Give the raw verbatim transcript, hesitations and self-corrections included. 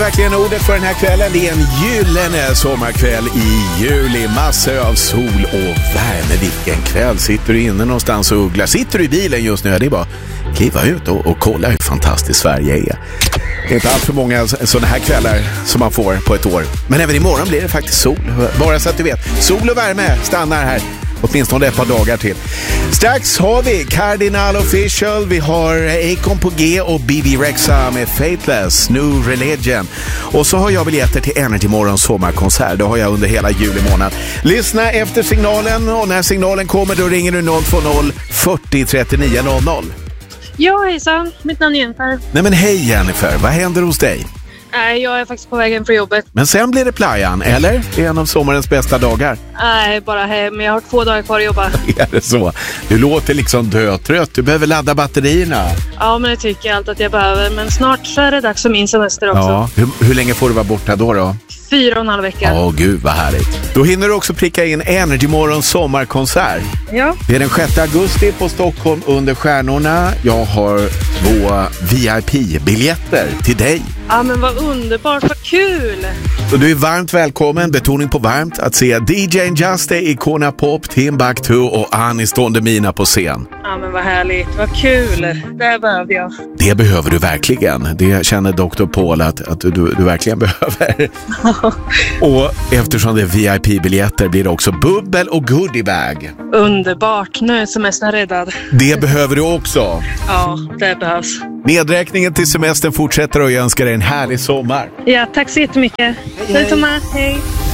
Verkligen ordet för den här kvällen. Det är en gyllene sommarkväll i juli. Massor av sol och värme. Vilken kväll. Sitter du inne någonstans och ugglar? Sitter du i bilen just nu? Det är bara kliva ut och, och kolla hur fantastiskt Sverige är. Det är inte allt för många sådana här kvällar som man får på ett år. Men även imorgon blir det faktiskt sol. Bara så att du vet. Sol och värme stannar här. Åtminstone ett par dagar till. Strax har vi Cardinal Official, vi har Akon på G och B B Rexa med Faithless, New Religion. Och så har jag biljetter till Energy Morgons sommarkonsert. Det har jag under hela juli månad. Lyssna efter signalen och när signalen kommer då ringer du noll två noll fyrtio trettionio noll noll. Ja, hejsan. Mitt namn är Jennifer. Nej men hej Jennifer, vad händer hos dig? Nej, jag är faktiskt på vägen för jobbet. Men sen blir det playan, eller? Det är en av sommarens bästa dagar. Nej, bara hem. Jag har två dagar kvar att jobba. Är det så? Du låter liksom dötrött. Du behöver ladda batterierna. Ja, men det tycker jag allt att jag behöver. Men snart så är det dags för min semester också. Ja, hur, hur länge får du vara borta då då? Fyra och en halv vecka. Åh gud, vad härligt. Då hinner du också pricka in Energy Morgons sommarkonsert. Ja. Det är den sjätte augusti på Stockholm under stjärnorna. Jag har två V I P-biljetter till dig. Ja, men vad underbart, vad kul! Och du är varmt välkommen, betoning på varmt, att se D J Juste, Icona Pop, Timbuktu och Anis Don Demina på scen. Ja, men vad härligt, vad kul. Det här behövde jag. Det behöver du verkligen. Det känner doktor Paul att, att du, du verkligen behöver. Och eftersom det är V I P-biljetter blir det också bubbel och goodiebag. Underbart, nu är semestern räddad. Det behöver du också. Ja, det behövs. Nedräkningen till semestern fortsätter och jag önskar dig en härlig sommar. Ja, tack så jättemycket. Hej, hej. Hej. Hej.